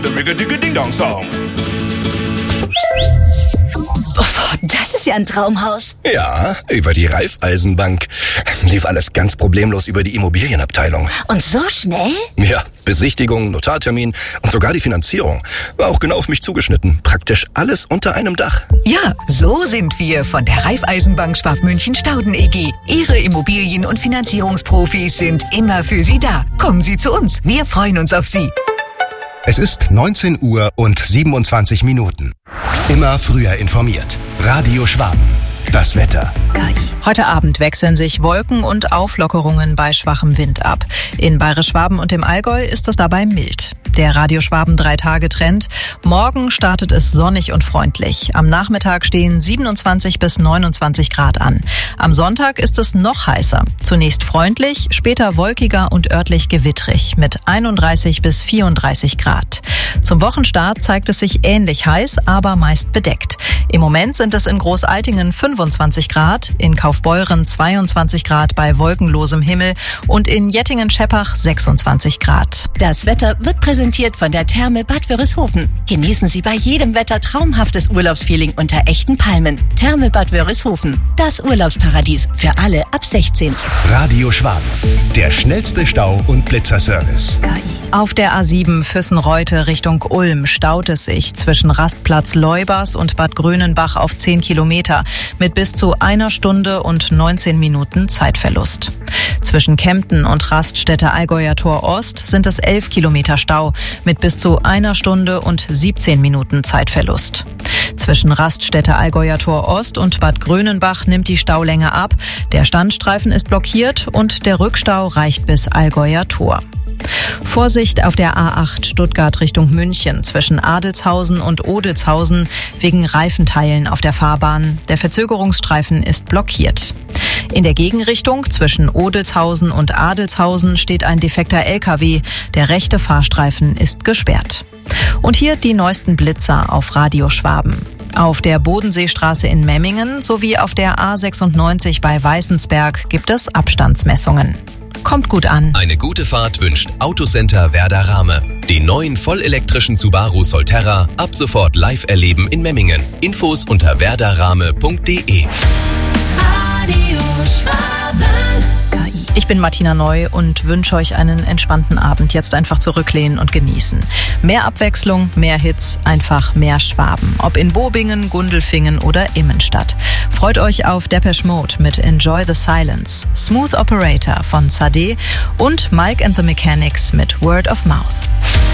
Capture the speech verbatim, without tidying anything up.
Ding-Dong-Song. Das ist ja ein Traumhaus. Ja, über die Raiffeisenbank. Lief alles ganz problemlos über die Immobilienabteilung. Und so schnell? Ja, Besichtigung, Notartermin und sogar die Finanzierung. War auch genau auf mich zugeschnitten. Praktisch alles unter einem Dach. Ja, so sind wir von der Raiffeisenbank Schwabmünchen-Stauden E G. Ihre Immobilien- und Finanzierungsprofis sind immer für Sie da. Kommen Sie zu uns. Wir freuen uns auf Sie. Es ist neunzehn Uhr und siebenundzwanzig Minuten. Immer früher informiert. Radio Schwaben. Das Wetter. Heute Abend wechseln sich Wolken und Auflockerungen bei schwachem Wind ab. In Bayerisch-Schwaben und im Allgäu ist es dabei mild. Der Radio Schwaben drei-Tage-Trend. Morgen startet es sonnig und freundlich. Am Nachmittag stehen siebenundzwanzig bis neunundzwanzig Grad an. Am Sonntag ist es noch heißer. Zunächst freundlich, später wolkiger und örtlich gewittrig mit einunddreißig bis vierunddreißig Grad. Zum Wochenstart zeigt es sich ähnlich heiß, aber meist bedeckt. Im Moment sind es in Großaltingen fünfundzwanzig Grad, in Kaufbeuren zweiundzwanzig Grad bei wolkenlosem Himmel und in Jettingen-Scheppach sechsundzwanzig Grad. Das Wetter wird präsentiert von der Therme Bad Wörishofen. Genießen Sie bei jedem Wetter traumhaftes Urlaubsfeeling unter echten Palmen. Therme Bad Wörishofen. Das Urlaubsparadies für alle ab sechzehn. Radio Schwaben. Der schnellste Stau- und Blitzerservice. Auf der A sieben Füssen-Reute Richtung Ulm staut es sich zwischen Rastplatz Leubers und Bad Grönenbach auf zehn Kilometer mit bis zu einer Stunde und neunzehn Minuten Zeitverlust. Zwischen Kempten und Raststätte Allgäuer Tor Ost sind es elf Kilometer Stau mit bis zu einer Stunde und siebzehn Minuten Zeitverlust. Zwischen Raststätte Allgäuer Tor Ost und Bad Grönenbach nimmt die Staulänge ab, der Standstreifen ist blockiert und der Rückstau reicht bis Allgäuer Tor. Vorsicht auf der A acht Stuttgart Richtung München zwischen Adelshausen und Odelshausen wegen Reifenteilen auf der Fahrbahn. Der Verzögerungsstreifen ist blockiert. In der Gegenrichtung zwischen Odelshausen und Adelshausen steht ein defekter L K W. Der rechte Fahrstreifen ist gesperrt. Und hier die neuesten Blitzer auf Radio Schwaben. Auf der Bodenseestraße in Memmingen sowie auf der A sechsundneunzig bei Weißensberg gibt es Abstandsmessungen. Kommt gut an. Eine gute Fahrt wünscht Autocenter Werder Rahme. Den neuen vollelektrischen Subaru Solterra ab sofort live erleben in Memmingen. Infos unter werderrahme punkt de. Radio Schwaben. Ich bin Martina Neu und wünsche euch einen entspannten Abend. Jetzt einfach zurücklehnen und genießen. Mehr Abwechslung, mehr Hits, einfach mehr Schwaben. Ob in Bobingen, Gundelfingen oder Immenstadt. Freut euch auf Depeche Mode mit Enjoy the Silence, Smooth Operator von Sade und Mike and the Mechanics mit Word of Mouth.